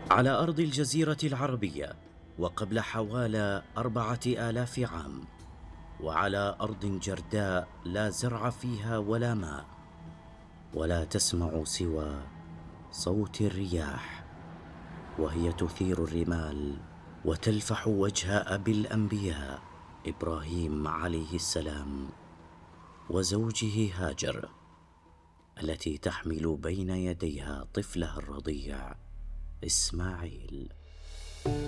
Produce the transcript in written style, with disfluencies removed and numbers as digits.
على أرض الجزيرة العربية وقبل حوالي 4000 عام، وعلى أرض جرداء لا زرع فيها ولا ماء، ولا تسمع سوى صوت الرياح وهي تثير الرمال وتلفح وجه أبي الأنبياء إبراهيم عليه السلام وزوجه هاجر التي تحمل بين يديها طفلها الرضيع إسماعيل.